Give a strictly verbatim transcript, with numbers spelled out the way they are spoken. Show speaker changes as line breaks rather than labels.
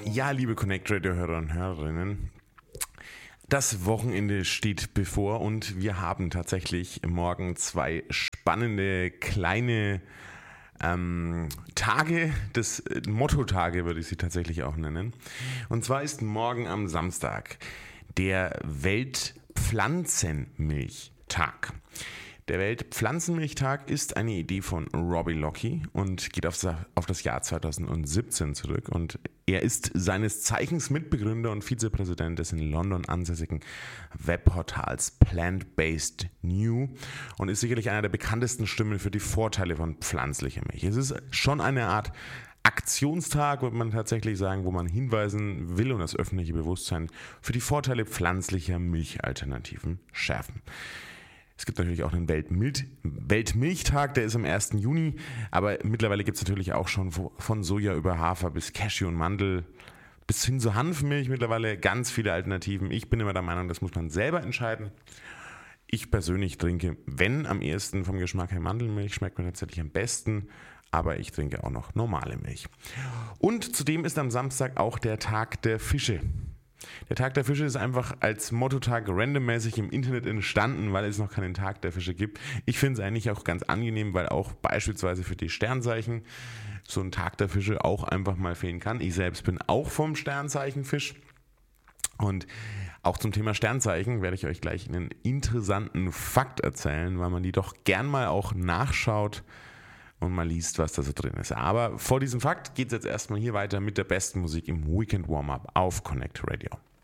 Ja, liebe Connect Radio-Hörer und Hörerinnen, das Wochenende steht bevor und wir haben tatsächlich morgen zwei spannende kleine ähm, Tage, das äh, Motto-Tage würde ich sie tatsächlich auch nennen. Und zwar ist morgen am Samstag der Weltpflanzenmilchtag. Der Weltpflanzenmilchtag ist eine Idee von Robbie Lockie und geht auf das Jahr zweitausendsiebzehn zurück. Und er ist seines Zeichens Mitbegründer und Vizepräsident des in London ansässigen Webportals Plant-Based New und ist sicherlich einer der bekanntesten Stimmen für die Vorteile von pflanzlicher Milch. Es ist schon eine Art Aktionstag, würde man tatsächlich sagen, wo man hinweisen will und das öffentliche Bewusstsein für die Vorteile pflanzlicher Milchalternativen schärfen. Es gibt natürlich auch den Weltmil- Weltmilchtag, der ist am ersten Juni, aber mittlerweile gibt es natürlich auch schon von Soja über Hafer bis Cashew und Mandel bis hin zu Hanfmilch mittlerweile ganz viele Alternativen. Ich bin immer der Meinung, das muss man selber entscheiden. Ich persönlich trinke, wenn am ehesten vom Geschmack her Mandelmilch, schmeckt mir tatsächlich am besten, aber ich trinke auch noch normale Milch. Und zudem ist am Samstag auch der Tag der Fische. Der Tag der Fische ist einfach als Mottotag randommäßig im Internet entstanden, weil es noch keinen Tag der Fische gibt. Ich finde es eigentlich auch ganz angenehm, weil auch beispielsweise für die Sternzeichen so ein Tag der Fische auch einfach mal fehlen kann. Ich selbst bin auch vom Sternzeichen Fisch und auch zum Thema Sternzeichen werde ich euch gleich einen interessanten Fakt erzählen, weil man die doch gern mal auch nachschaut und mal liest, was da so drin ist. Aber vor diesem Fakt geht es jetzt erstmal hier weiter mit der besten Musik im Weekend Warm-Up auf Connect Radio.